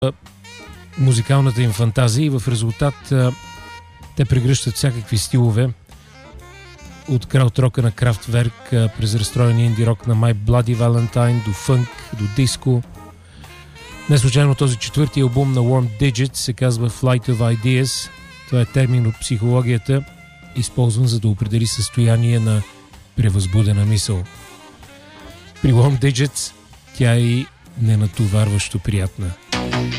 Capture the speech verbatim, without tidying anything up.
музикалната им фантазия и в резултат те прегръщат всякакви стилове от краудрока на Kraftwerk през разстроения инди рок на My Bloody Valentine до фънк, до диско. Не случайно този четвърти албум на Warm Digits се казва Flight of Ideas. Това е термин от психологията, използван за да определи състояние на превъзбудена мисъл. При Warm Digits тя е и ненатоварващо приятна.